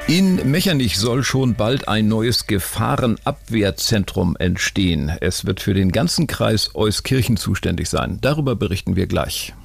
In Mechernich soll schon bald ein neues Gefahrenabwehrzentrum entstehen. Es wird für den ganzen Kreis Euskirchen zuständig sein. Darüber berichten wir gleich.